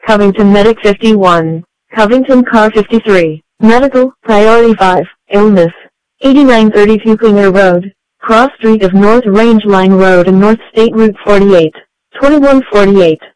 Covington Medic 51, Covington Car 53, Medical, Priority 5, Illness, 8932 Klinger Road, Cross Street of North Range Line Road and North State Route 48, 2148.